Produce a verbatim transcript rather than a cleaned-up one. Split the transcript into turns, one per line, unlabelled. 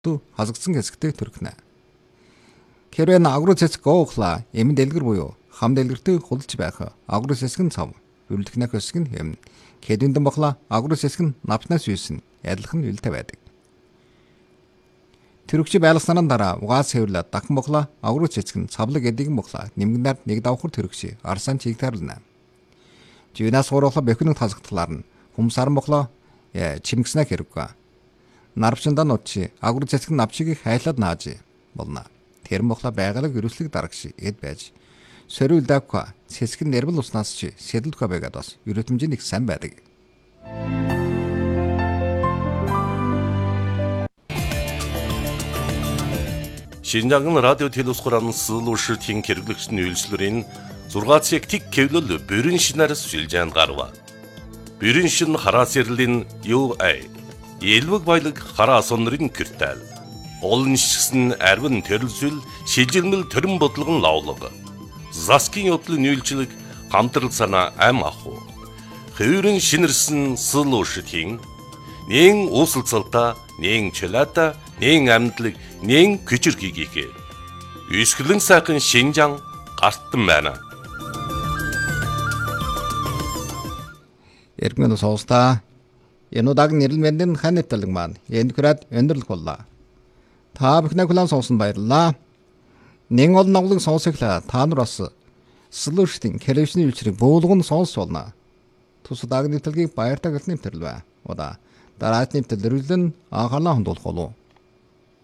дүү хазагдсан хэсэгтэй төрхнэ. Хэрвээ агруу цэцэг гоохла эмэн дэлгэр буюу хам дэлгэртэй худалж байх агруу цэцэг нь цав. Үрэлдэх хэсэг нь хэм. Хэдүндэн бохла агруу цэцэг нь навтнаас үйсэн адилхан үйлтэй байдаг. Тэрэгч байлгаснараа дараа угаас хэвлээ дахин бохла агруу цэцэг нь цавлаг эдигэн бохла нэмгэнээр нэг давхар тэрэгч арсан чиг тарлна. Живнаас гуруула бэхүнэг хазагтлаар нь хүмсаран бохла чимгснэ хэрэггүй. Нарвчандаа нутчи агруу цэцэг нь навчиг хайлаад нааж болно. Тэр бохла байгалаг өрөслөг дарагш эд байж сөрөөл давка цэцэг нь нэрбэл уснаас чи сэдэлдгүй байгаад бас өрөтмжийн их сайн байдаг.
Шинжаан радио телевизхоран суулуушртын хэрэглэгчдийн үйлчлэрийн зургаан цаг тик кевлэл бүрэн шинээр сүлжээнд гарва. Бүрэн шин хараа сэрлэн ю ай элвэг баялаг хараа сонрын киртэл. Олон шигсэн арвин төрөлсөл шилжилмэл төрөн бодлогон лавлага. Заскин yoдлын үйлчлэг хамтрал санаа ам аху. Хөврөн шинэрсэн суулуушртын нэн уусалцалта нэн чөлөөта нэн амьдлаг нэн күчирхийгээ үйсгэлэн сайхан Шинжаан гартан байна.
Эргэн соостой энэ удаагийн нэрлэмэндийн хан нэвтрэлэг маань энд хүрээд өндөрлөх боллоо. Та бүхний хүлээн сонсон баярлалаа. Нэн олон новлог сонсоглоо та нар бас суулуушртын телевизийн үйлчлэг бөөлгөн сонсч болно. Тус удаагийн нэвтрэлгийг баяртай гэлэн нэвтрэл бай. Удаа дараагийн нэвтрэлээр анхаарлаа хандуулах болов.